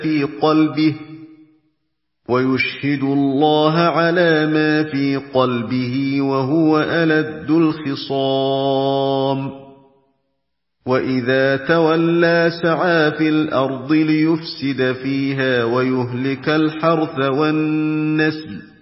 في قلبه ويشهد الله على ما في قلبه وهو ألد الخصام وإذا تولى سعى في الأرض ليفسد فيها ويهلك الحرث والنسل